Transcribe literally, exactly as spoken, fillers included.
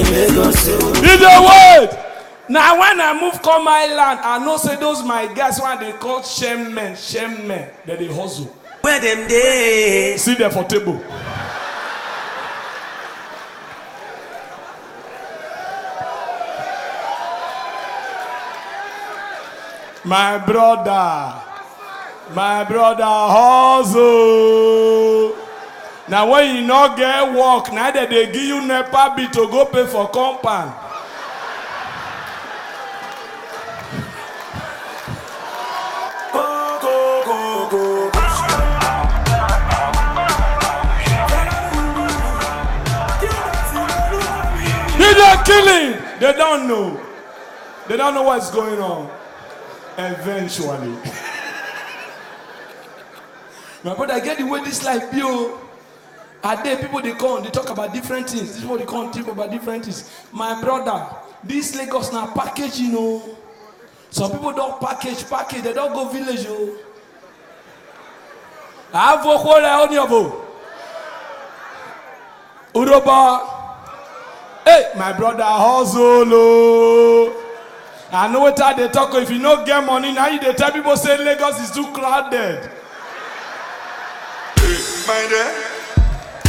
Lagos. Did you wait? Now when I move come island, I know say those my guys when they call shame men, shame men, that they hustle. Where them day? See there for table. My brother, my brother hustle. Now when you not get work, now that they give you NEPA bill to go pay for compound. Go, go, go, go. Did they killing? They don't know. They don't know what's going on. Eventually. My brother, I get the way this life be. Are there people they come, they talk about different things. This is what they come talk about different things. My brother, this Lagos now package, you know. Some people don't package, package, they don't go village, yo. I have vocal on your vote. Uroba. Hey, my brother, hustle. I know what they talk. If you don't get money, now you they tell people say Lagos is too crowded. My dear.